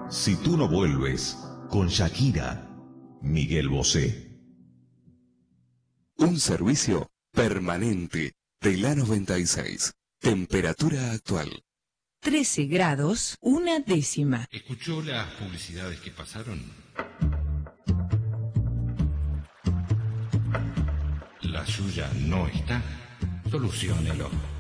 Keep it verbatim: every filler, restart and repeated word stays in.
Si tú no vuelves, con Shakira, Miguel Bosé. Un servicio permanente de la noventa y seis. Temperatura actual. trece grados, una décima. ¿Escuchó las publicidades que pasaron? La suya no está. Soluciónelo.